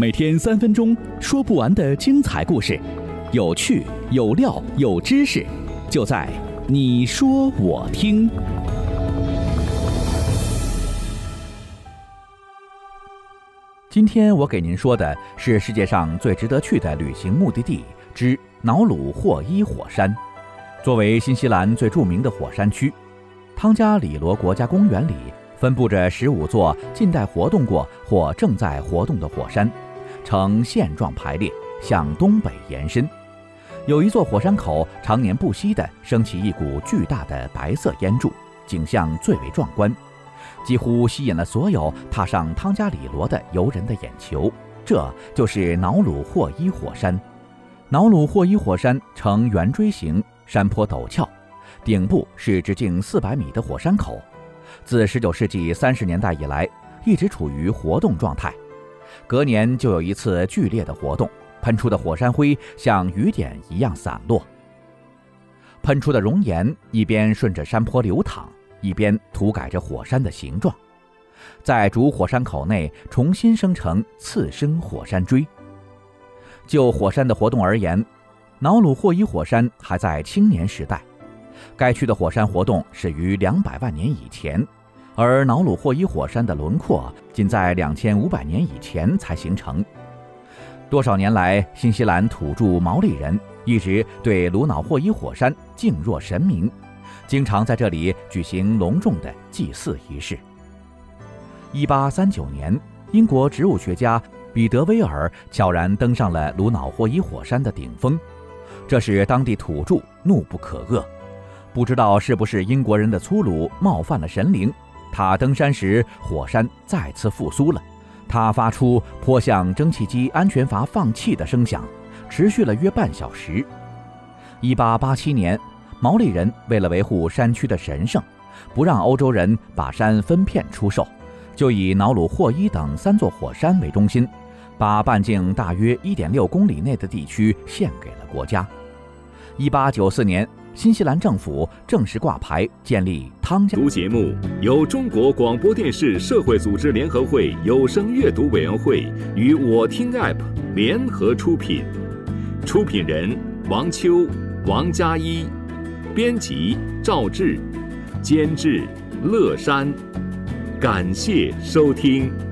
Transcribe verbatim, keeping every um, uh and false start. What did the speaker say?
每天三分钟，说不完的精彩故事，有趣有料有知识，就在你说我听。今天我给您说的是世界上最值得去的旅行目的地之瑙鲁霍伊火山。作为新西兰最著名的火山区，汤加里罗国家公园里分布着十五座近代活动过或正在活动的火山，呈线状排列，向东北延伸。有一座火山口常年不息地升起一股巨大的白色烟柱，景象最为壮观，几乎吸引了所有踏上汤加里罗的游人的眼球。这就是瑙鲁霍伊火山。瑙鲁霍伊火山呈圆锥形，山坡陡峭，顶部是直径四百米的火山口。自十九世纪三十年代以来，一直处于活动状态，隔年就有一次剧烈的活动，喷出的火山灰像雨点一样散落。喷出的熔岩一边顺着山坡流淌，一边涂改着火山的形状，在主火山口内重新生成次生火山锥。就火山的活动而言，瑙鲁霍伊火山还在青年时代，该区的火山活动始于两百万年以前，而瑙鲁霍伊火山的轮廓仅在两千五百年以前才形成。多少年来，新西兰土著毛利人一直对鲁瑙霍伊火山敬若神明，经常在这里举行隆重的祭祀仪式。一八三九年，英国植物学家彼得威尔悄然登上了鲁瑙霍伊火山的顶峰，这使当地土著怒不可遏。不知道是不是英国人的粗鲁冒犯了神灵，他登山时火山再次复苏了，他发出颇像蒸汽机安全阀放气的声响，持续了约半小时。一八八七年，毛利人为了维护山区的神圣，不让欧洲人把山分片出售，就以瑙鲁霍伊等三座火山为中心，把半径大约 一点六公里内的地区献给了国家。一八九四年，新西兰政府正式挂牌建立汤加。 读节目由中国广播电视社会组织联合会有声阅读委员会与我听 App 联合出品，出品人王秋、王佳一，编辑赵志，监制乐山。感谢收听。